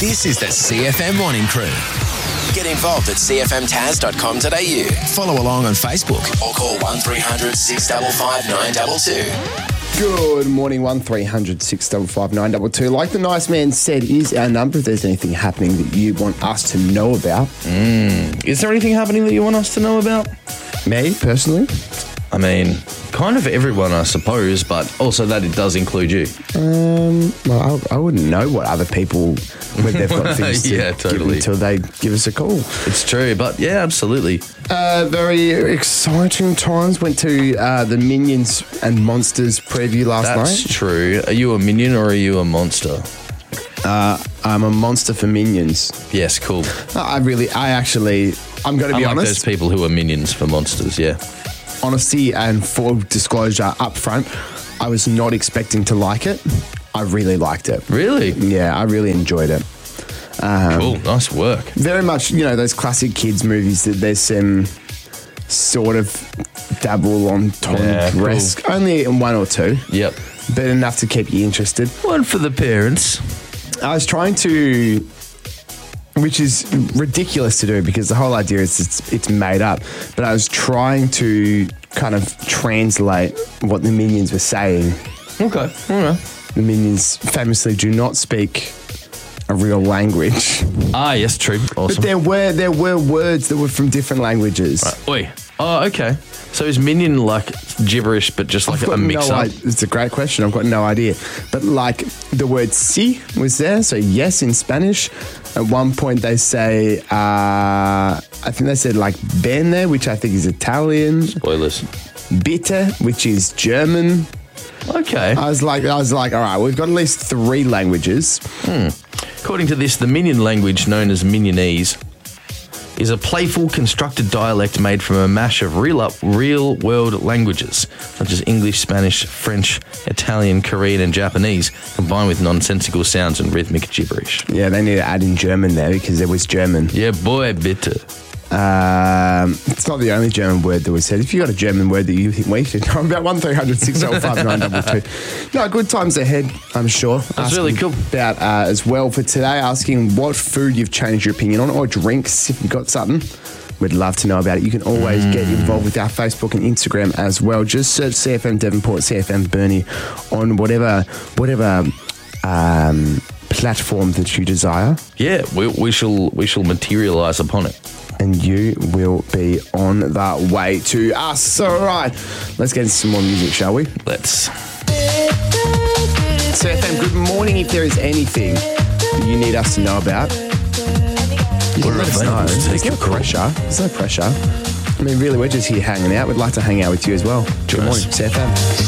This is the CFM Morning Crew. Get involved at cfmtaz.com.au. Follow along on Facebook or call 1300 655 922. Good morning, 1300 655 922. Like the nice man said, is our number if there's anything happening that you want us to know about. Is there anything happening that you want us to know about? Me, personally? I mean, kind of everyone, I suppose, but also that it does include you. Well, I wouldn't know what other people, where they've got things to Yeah, give totally. until they give us a call. It's true, but yeah, absolutely. Very exciting times. Went to the Minions and Monsters preview last That's night. true. Are you a minion or are you a monster? I'm a monster for Minions. Yes, cool. I'm going to be Unlike honest. those people who are minions for monsters, yeah. Honesty and full disclosure up front, I was not expecting to like it. I really liked it. Really? Yeah, I really enjoyed it. Cool. Nice work. Very much, those classic kids movies that there's some sort of dabble on Tom-esque. cool. Only in one or two, Yep. but enough to keep you interested. One for the parents. I was trying to, which is ridiculous to do because the whole idea is it's made up, but I was trying to kind of translate what the Minions were saying. Okay. All right. The Minions famously do not speak a real language, Ah, yes, true. Awesome. but there were words that were from different languages. Oi. Oh, okay. So is minion like gibberish, but just like a mix-up? It's a great question. I've got no idea. But like the word sí was there, so yes in Spanish. At one point they say, I think they said like bene, which I think is Italian. Spoilers. Bitte, which is German. Okay. I was like, all right, we've got at least 3 languages. According to this, the minion language, known as Minionese, is a playful, constructed dialect made from a mash of real-world languages, such as English, Spanish, French, Italian, Korean, and Japanese, combined with nonsensical sounds and rhythmic gibberish. Yeah, they need to add in German there because there was German. Yeah, boy, bitte. It's not the only German word that was said. If you got a German word that you think we should know about, 1300 605 922. No, good times ahead, I'm sure. That's really cool. About as well for today, asking what food you've changed your opinion on or drinks if you've got something. We'd love to know about it. You can always get involved with our Facebook and Instagram as well. Just search CFM Devonport, CFM Burnie on whatever platform that you desire. Yeah, we shall materialise upon it. And you will be on the way to us. All right, let's get into some more music, shall we? Let's. CFM, good morning. If there is anything that you need us to know about, you can let us know. There's no pressure. There's no pressure. I mean, really, we're just here hanging out. We'd like to hang out with you as well. Good morning, CFM.